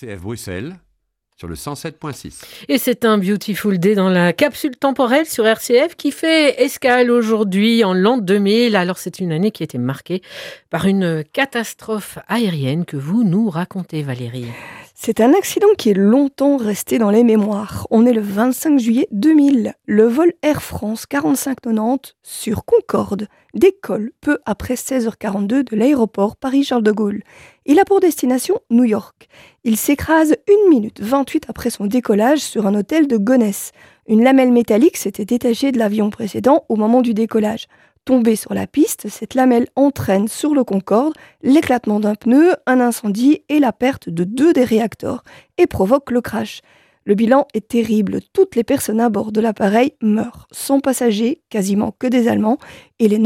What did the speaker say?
RCF Bruxelles sur le 107.6. Et c'est un Beautiful Day dans la capsule temporelle sur RCF qui fait escale aujourd'hui en l'an 2000. Alors c'est une année qui a été marquée par une catastrophe aérienne que vous nous racontez, Valérie. C'est un accident qui est longtemps resté dans les mémoires. On est le 25 juillet 2000. Le vol Air France 4590 sur Concorde décolle peu après 16h42 de l'aéroport Paris-Charles de Gaulle. Il a pour destination New York. Il s'écrase 1 minute 28 après son décollage sur un hôtel de Gonesse. Une lamelle métallique s'était détachée de l'avion précédent au moment du décollage. Tombée sur la piste, cette lamelle entraîne sur le Concorde l'éclatement d'un pneu, un incendie et la perte de 2 des réacteurs et provoque le crash. Le bilan est terrible, toutes les personnes à bord de l'appareil meurent, sans passagers, quasiment que des Allemands, et les